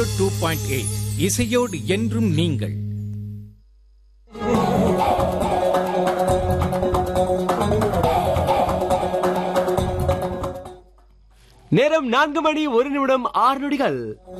2.8 இசையோடு என்றும் நீங்கள். நேரம் 4 மணி 1 நிமிடம் 6 நொடிகள்.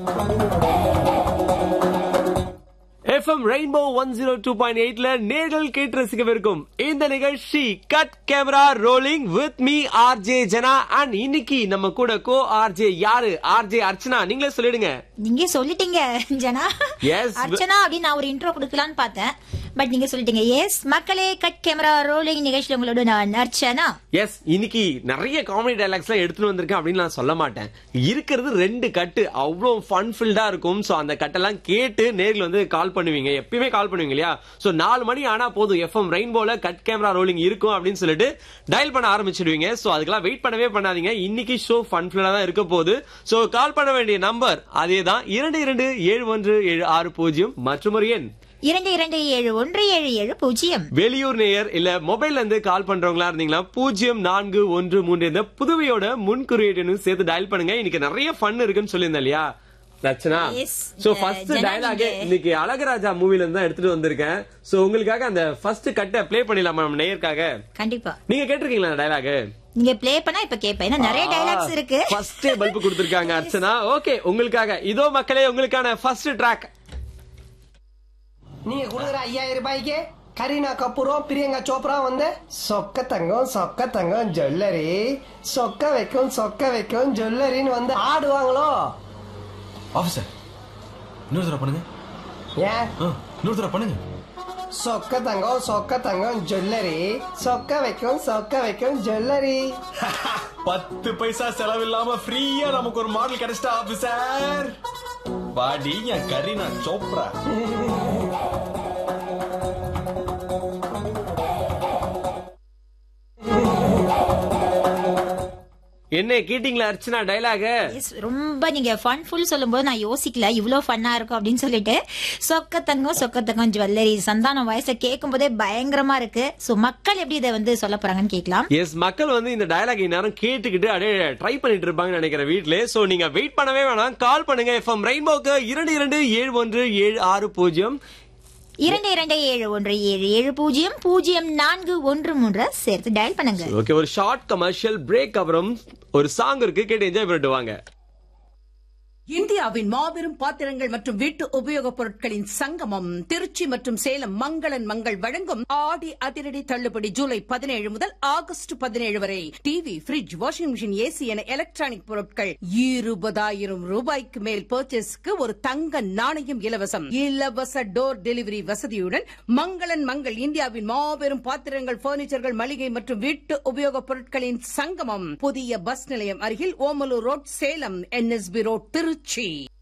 FM ரெயின்போ 102.8ல நேர்கள் கேட்டு ரசிக்கவிருக்கும் இந்த நிகழ்ச்சி cut camera rolling with me RJ Jana. And இன்னைக்கு நம்ம கூட கோ ஆர்ஜே யாரு? ஆர்ஜே அர்ச்சனா. நீங்களே சொல்லிடுங்க. நீங்க சொல்லிட்டீங்க ஜனா. எஸ் அர்ச்சனா அப்படின்னு நான் ஒரு இன்ட்ரோ கொடுக்கலான்னு பார்த்தேன், பட் நீங்க சொல்லிட்டீங்க. எஸ் மக்களே, கட் கேமரா ரோலிங் நிகழ்ச்சியில் உங்களோட நான் அர்ச்சனா. எஸ், இன்னைக்கு நிறைய காமெடி டைலாக்ஸ் எல்லாம் எடுத்துட்டு வந்திருக்கேன் அப்படின்னு நான் சொல்ல மாட்டேன். இருக்கிறது 2 கட்டு, அவ்வளவு ஃபன் ஃபில்டா இருக்கும். சோ அந்த கட்டெல்லாம் கேட்டு நேர்ல வந்து கால் பண்ணுவீங்க, எப்பயுமே கால் பண்ணுவீங்க இல்லையா? சோ 4 மணி ஆனா போதும், எஃப்எம் ரெயின்போல கட் கேமரா ரோலிங் இருக்கும் அப்படின்னு சொல்லிட்டு டயல் பண்ண ஆரம்பிச்சிடுவீங்க. சோ அதுக்கெல்லாம் வெயிட் பண்ணவே பண்ணாதீங்க, இன்னைக்கு ஷோ ஃபன் ஃபில்டா தான் இருக்க போகுது. சோ கால் பண்ண வேண்டிய நம்பர் அதேதான், 227176 மற்றும் ஒரு எண் 22717770. வெளியூர் நேயர் இல்ல மொபைல்ல இருந்து கால் பண்றவங்களா இருந்தீங்கன்னா 0413 இந்த புதுவையோட முன்குறியீடு சேர்த்து டயல் பண்ணுங்க. இன்னைக்கு நிறைய ஃபன் இருக்குன்னு சொல்லியிருந்தேன் இல்லையா ரச்சனா? சோ ஃபர்ஸ்ட் டயலாக் இன்னைக்கு அழகராஜா மூவில இருந்து தான் எடுத்துட்டு வந்திருக்கேன். சோ உங்களுக்காக அந்த ஃபர்ஸ்ட் கட்டை ப்ளே பண்ணிடலாமா நம்ம நேயருக்காக? கண்டிப்பா. நீங்க கேட்டிருக்கீங்களா டயலாக்? நீங்க ப்ளே பண்ணா இப்ப கேப்பேன், ஏன்னா நிறைய டயலாக்ஸ் இருக்கு. ஃபர்ஸ்ட் பல்ப் கொடுத்திருக்காங்க அர்ச்சனா. ஓகே, உங்களுக்காக இதோ மக்களே உங்களுக்கான ஃபர்ஸ்ட் ட்ராக். நீங்க கொடுக்குற 5000 ரூபாய்க்கு கரீனா கபூரும் பிரியங்கா சோப்ரா வந்து சொக்க தங்கம் ஜுவல்லரி சொக்க வைக்கும் ஜுவல்லரின்னு வந்து ஆடுவாங்களோ? ஆஃபீஸர், இன்னொரு தடவை பண்ணுங்க. ஏன் இன்னொரு தடவை பண்ணுங்க. சொக்க தங்கம் ஜுவல்லரி சொக்க வைக்கும் ஜுவல்லரி. 10 பைசா செலவில்லாம ஃப்ரீயா நமக்கு ஒரு மாடல் கிடைச்சிட்டா ஆபீசர். பாடி என் கரீனா சோப்ரா. என்ன கேட்டீங்களா அர்ச்சனா டயலாக? ரொம்ப நீங்க ஃபன் ஃபுல் சொல்லும் போது நான் யோசிக்கல இவ்வளவு ஃபன்னா இருக்கும் அப்படின்னு சொல்லிட்டு. சொக்க தங்கம் ஜுவல்லரி சந்தானம் வயசை கேட்கும் போதே பயங்கரமா இருக்கு. சோ மக்கள் எப்படி இதை வந்து சொல்ல போறாங்கன்னு கேட்கலாம். எஸ், மக்கள் வந்து இந்த டயலாக் நேரம் கேட்டுக்கிட்டு அப்படியே ட்ரை பண்ணிட்டு இருப்பாங்க நினைக்கிறேன் வீட்ல. சோ நீங்க வெயிட் பண்ணவே வேணாம், கால் பண்ணுங்க எஃப்எம் ரெயின்போக்கு 227176 22717700 சேர்த்து டயல் பண்ணுங்க. ஓகே, ஒரு ஷார்ட் கமர்ஷியல் பிரேக் அப்புறம் ஒரு சாங் இருக்கு, கேட்டு என்ஜாய் பண்ணிட்டு வாங்க. இந்தியாவின் மாபெரும் பாத்திரங்கள் மற்றும் வீட்டு உபயோகப் பொருட்களின் சங்கமம் திருச்சி மற்றும் சேலம் மங்களன் மங்கள் வழங்கும் ஆடி அதிரடி தள்ளுபடி ஜூலை 17 முதல் ஆகஸ்ட் 17 வரை. TV, bridge, washing machine, AC என எலக்ட்ரானிக் பொருட்கள் 20,000 ரூபாய்க்கு மேல் பர்ச்சேஸ்க்கு ஒரு தங்க நாணயம் இலவசம். இலவச டோர் டெலிவரி வசதியுடன் மங்களன் மங்கள் இந்தியாவின் மாபெரும் பாத்திரங்கள், பர்னிச்சர்கள், மளிகை மற்றும் வீட்டு உபயோகப் பொருட்களின் சங்கமம். புதிய பஸ் நிலையம் அருகில் Omalur road, Salem. NSB road, Trichy.